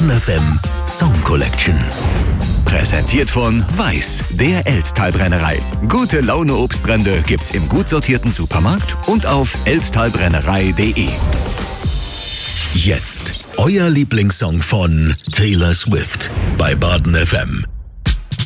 Baden FM Song Collection. Präsentiert von Weiß, der Elsttalbrennerei. Gute Laune Obstbrände gibt's im gut sortierten Supermarkt und auf elsttalbrennerei.de. Jetzt euer Lieblingssong von Taylor Swift bei Baden FM.